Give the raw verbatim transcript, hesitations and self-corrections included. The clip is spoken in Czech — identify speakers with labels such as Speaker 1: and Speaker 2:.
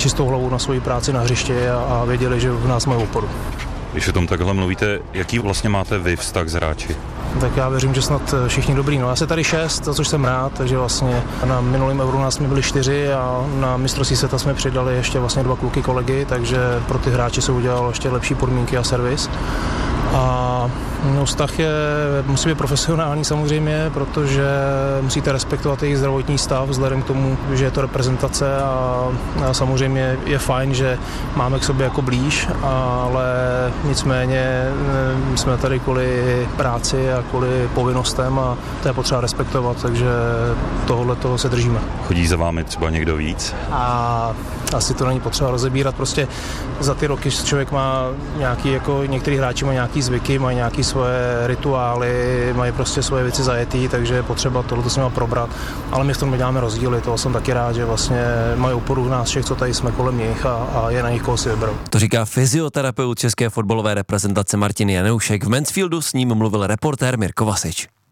Speaker 1: čistou hlavu na svoji práci na hřišti a, a věděli, že v nás mají oporu.
Speaker 2: Když o tom takhle mluvíte, jaký vlastně máte vy vztah s hráči?
Speaker 1: Tak já věřím, že snad všichni dobrý. No, já se tady šest, za což jsem rád, takže vlastně na minulém Euru nás jsme byli čtyři a na mistrovství světa jsme přidali ještě vlastně dva kluky kolegy, takže pro ty hráče se udělalo ještě lepší podmínky a servis. A no, vztah je, musí být profesionální samozřejmě, protože musíte respektovat jejich zdravotní stav, vzhledem k tomu, že je to reprezentace a, a samozřejmě je fajn, že máme k sobě jako blíž, ale nicméně jsme tady kvůli práci a kvůli povinnostem a to je potřeba respektovat, takže tohle toho se držíme.
Speaker 2: Chodí za vámi třeba někdo víc?
Speaker 1: A asi to není potřeba rozebírat, prostě za ty roky člověk má nějaký, jako některý hráči mají nějaký zvyky, mají nějaké svoje rituály, mají prostě svoje věci zajetý, takže je potřeba tohle s nimi probrat, ale my v tom děláme rozdíly, toho jsem taky rád, že vlastně mají oporu v nás všech, co tady jsme kolem nich a, a je na nich, koho si vyberou.
Speaker 3: To říká fyzioterapeut české fotbalové reprezentace Martin Janoušek. V Mansfieldu s ním mluvil reportér Mirko Vasič.